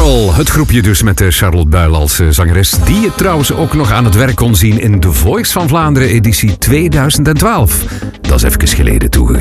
Carol, het groepje dus met Charlotte Buil als zangeres, die je trouwens ook nog aan het werk kon zien in The Voice van Vlaanderen editie 2012. Dat is even geleden toegegeven.